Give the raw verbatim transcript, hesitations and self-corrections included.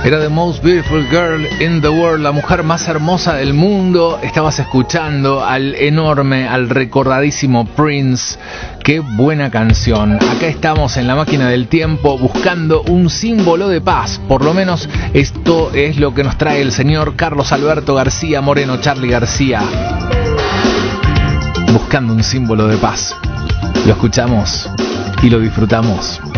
Era The Most Beautiful Girl in the World, la mujer más hermosa del mundo. Estabas escuchando al enorme, al recordadísimo Prince. Qué buena canción. Acá estamos en la máquina del tiempo buscando un símbolo de paz. Por lo menos esto es lo que nos trae el señor Carlos Alberto García Moreno, Charly García. Buscando un símbolo de paz. Lo escuchamos y lo disfrutamos.